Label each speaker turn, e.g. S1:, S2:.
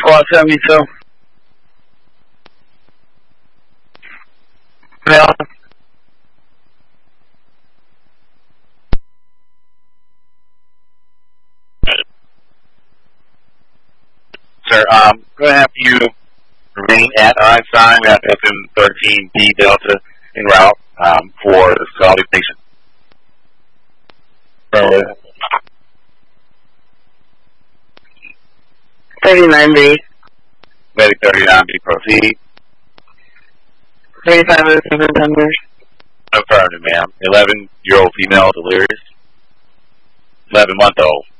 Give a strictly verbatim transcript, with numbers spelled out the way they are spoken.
S1: Quad seventy-two. Yeah.
S2: Sir, um, going to have you remain at Einstein. We have F M thirteen D Delta en route um, for the Saudi patient.
S1: Uh, thirty-nine B.
S2: Medic thirty-nine B, proceed.
S1: thirty-five oh seven Thunders.
S2: Affirmative, ma'am. eleven-year-old female delirious. eleven-month-old.